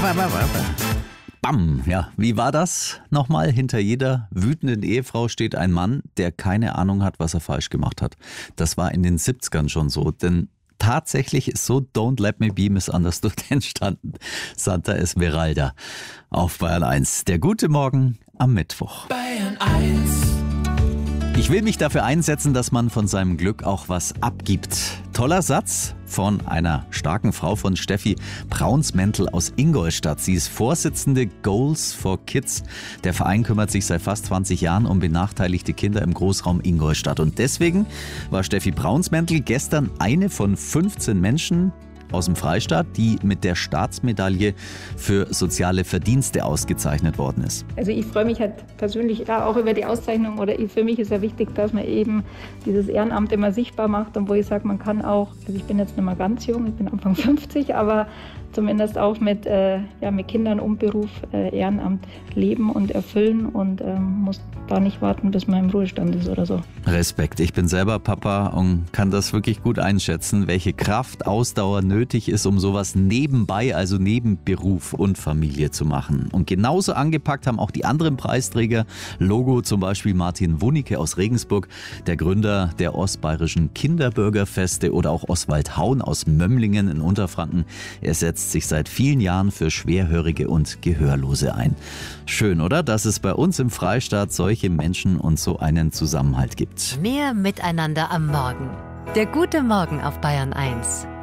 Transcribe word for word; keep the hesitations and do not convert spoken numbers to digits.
Bam, ja, wie war das nochmal? Hinter jeder wütenden Ehefrau steht ein Mann, der keine Ahnung hat, was er falsch gemacht hat. Das war in den siebzigern schon so, denn tatsächlich ist so Don't Let Me Be Misunderstood entstanden. Santa Esmeralda auf Bayern eins. Der gute Morgen am Mittwoch. Bayern eins. Ich will mich dafür einsetzen, dass man von seinem Glück auch was abgibt. Toller Satz von einer starken Frau, von Steffi Braunsmäntel aus Ingolstadt. Sie ist Vorsitzende Goals for Kids. Der Verein kümmert sich seit fast zwanzig Jahren um benachteiligte Kinder im Großraum Ingolstadt. Und deswegen war Steffi Braunsmäntel gestern eine von fünfzehn Menschen aus dem Freistaat, die mit der Staatsmedaille für soziale Verdienste ausgezeichnet worden ist. Also ich freue mich halt persönlich ja, auch über die Auszeichnung, oder für mich ist ja wichtig, dass man eben dieses Ehrenamt immer sichtbar macht und wo ich sage, man kann auch, also ich bin jetzt nicht mehr ganz jung, ich bin Anfang fünfzig, aber zumindest auch mit, äh, ja, mit Kindern und Beruf äh, Ehrenamt leben und erfüllen und ähm, muss da nicht warten, bis man im Ruhestand ist oder so. Respekt. Ich bin selber Papa und kann das wirklich gut einschätzen, welche Kraft, Ausdauer nötig ist, um sowas nebenbei, also neben Beruf und Familie zu machen. Und genauso angepackt haben auch die anderen Preisträger. Logo zum Beispiel Martin Wunicke aus Regensburg, der Gründer der Ostbayerischen Kinderbürgerfeste, oder auch Oswald Haun aus Mömlingen in Unterfranken. Er setzt sich seit vielen Jahren für Schwerhörige und Gehörlose ein. Schön, oder? Dass es bei uns im Freistaat solche Menschen und so einen Zusammenhalt gibt. Mehr Miteinander am Morgen. Der gute Morgen auf Bayern eins.